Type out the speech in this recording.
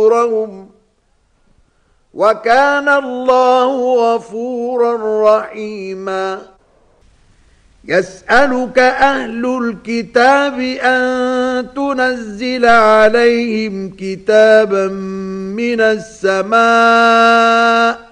وكان الله غفورا رحيما. يسألك أهل الكتاب أن تنزل عليهم كتابا من السماء